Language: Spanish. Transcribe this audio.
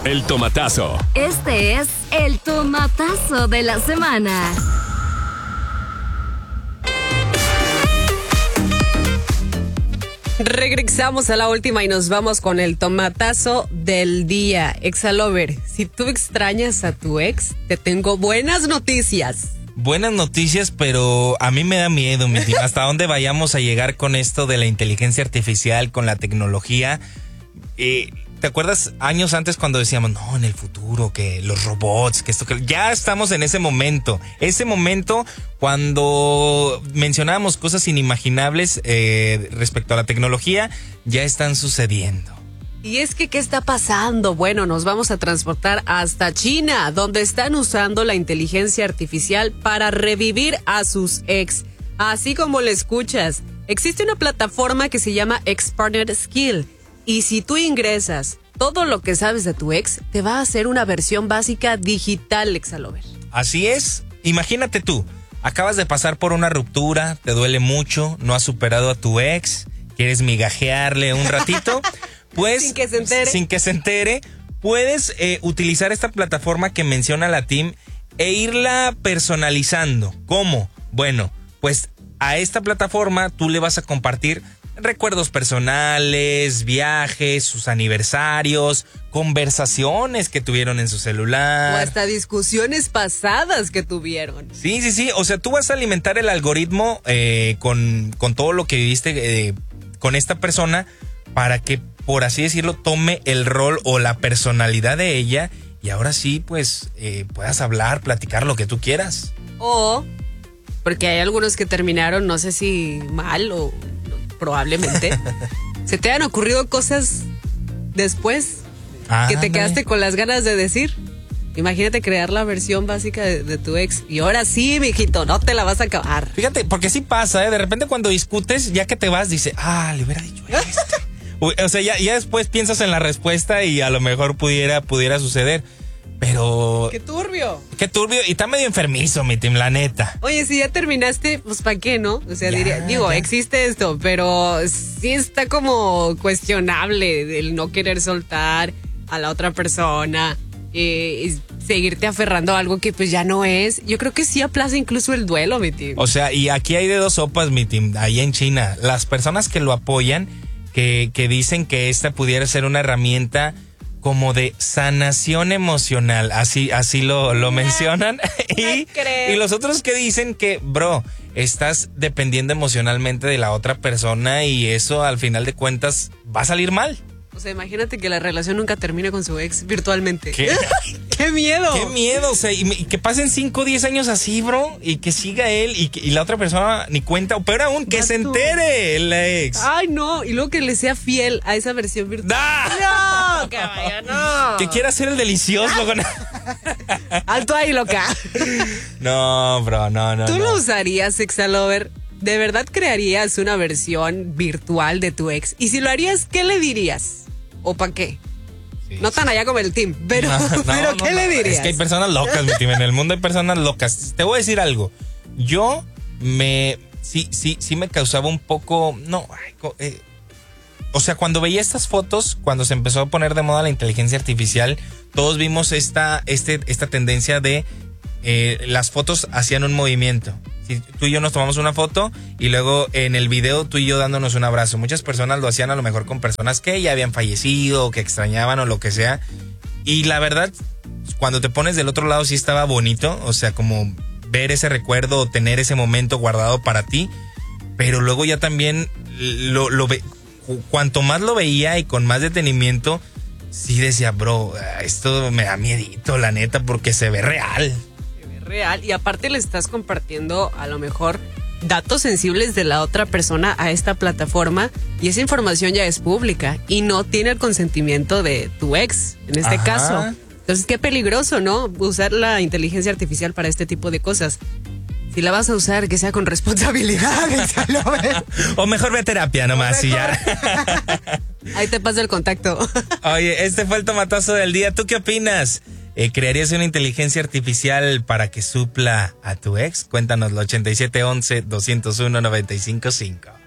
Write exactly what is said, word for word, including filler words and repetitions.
El tomatazo. Este es el tomatazo de la semana. Regresamos a la última y nos vamos con el tomatazo del día. Exalover, si tú extrañas a tu ex, te tengo buenas noticias. Buenas noticias, pero a mí me da miedo, mi tío. ¿Hasta dónde vayamos a llegar con esto de la inteligencia artificial, con la tecnología? Eh, ¿Te acuerdas años antes cuando decíamos, no, en el futuro, que los robots, que esto, que ya estamos en ese momento? Ese momento cuando mencionábamos cosas inimaginables eh, respecto a la tecnología, ya están sucediendo. Y es que, ¿qué está pasando? Bueno, nos vamos a transportar hasta China, donde están usando la inteligencia artificial para revivir a sus ex. Así como lo escuchas, existe una plataforma que se llama Ex-Partner Skill. Y si tú ingresas todo lo que sabes de tu ex, te va a hacer una versión básica digital, Exalover. Así es. Imagínate tú, acabas de pasar por una ruptura, te duele mucho, no has superado a tu ex, quieres migajearle un ratito, pues... sin que se entere. Sin que se entere, puedes eh, utilizar esta plataforma que menciona la Tim e irla personalizando. ¿Cómo? Bueno, pues a esta plataforma tú le vas a compartir recuerdos personales, viajes, sus aniversarios, conversaciones que tuvieron en su celular. O hasta discusiones pasadas que tuvieron. Sí, sí, sí. O sea, tú vas a alimentar el algoritmo eh, con, con todo lo que viviste eh, con esta persona para que, por así decirlo, tome el rol o la personalidad de ella y ahora sí, pues, eh, puedas hablar, platicar lo que tú quieras. O, porque hay algunos que terminaron, no sé si mal o... probablemente, se te han ocurrido cosas después ah, que te no. quedaste con las ganas de decir. Imagínate crear la versión básica de, de tu ex. Y ahora sí, mijito, no te la vas a acabar. Fíjate, porque sí pasa, ¿eh? De repente cuando discutes, ya que te vas, dice, ah, le hubiera dicho esto. O sea, ya, ya después piensas en la respuesta y a lo mejor pudiera, pudiera suceder. Pero... ¡Qué turbio! ¡Qué turbio! Y está medio enfermizo, mi team, la neta. Oye, si ya terminaste, pues ¿para qué, no? O sea, ya, diría, digo, ya. existe esto, pero sí está como cuestionable el no querer soltar a la otra persona, eh, seguirte aferrando a algo que pues ya no es. Yo creo que sí aplaza incluso el duelo, mi team. O sea, y aquí hay de dos sopas, mi team, ahí en China. Las personas que lo apoyan, que, que dicen que esta pudiera ser una herramienta como de sanación emocional, así, así lo, lo mencionan. y, y los otros que dicen que, bro, estás dependiendo emocionalmente de la otra persona y eso al final de cuentas va a salir mal. O sea, imagínate que la relación nunca termine con su ex virtualmente. ¿Qué? ¡Qué miedo! ¡Qué miedo! O sea, y, y que pasen cinco o diez años así, bro, y que siga él y, que, y la otra persona ni cuenta, o peor aún, que ya se tú. entere la ex. Ay, no, y luego que le sea fiel a esa versión virtual. ¡Ah! ¡No! ¡Que vaya, no! Que quiera hacer el delicioso. Ah. Con... Alto ahí, loca. No, bro, no, no. ¿Tú no. lo usarías, Exalover? ¿De verdad crearías una versión virtual de tu ex? Y si lo harías, ¿qué le dirías? ¿O para qué? Sí, no tan sí. allá como el team, pero, no, no, no, pero ¿qué no, le dirías? Es que hay personas locas, mi team. En el mundo hay personas locas. Te voy a decir algo. Yo me... Sí, sí, sí me causaba un poco... No, ay, eh, o sea, cuando veía estas fotos, cuando se empezó a poner de moda la inteligencia artificial, todos vimos esta, este, esta tendencia de... Eh, las fotos hacían un movimiento. Si tú y yo nos tomamos una foto y luego en el video tú y yo dándonos un abrazo. Muchas personas lo hacían a lo mejor con personas que ya habían fallecido o que extrañaban o lo que sea. Y la verdad, cuando te pones del otro lado sí estaba bonito. O sea, como ver ese recuerdo o tener ese momento guardado para ti. Pero luego ya también lo, lo ve, cuanto más lo veía y con más detenimiento, sí decía, bro, esto me da miedito, la neta, porque se ve real. Real, y aparte le estás compartiendo a lo mejor datos sensibles de la otra persona a esta plataforma y esa información ya es pública y no tiene el consentimiento de tu ex en este Ajá. caso. Entonces qué peligroso, ¿no? Usar la inteligencia artificial para este tipo de cosas. Si la vas a usar, que sea con responsabilidad. O mejor ve a terapia nomás y ya. Ahí te paso el contacto. Oye, este fue el tomatazo del día. ¿Tú qué opinas? Eh, ¿Crearías una inteligencia artificial para que supla a tu ex? Cuéntanoslo, ochenta y siete once, doscientos uno, noventa y cinco cinco.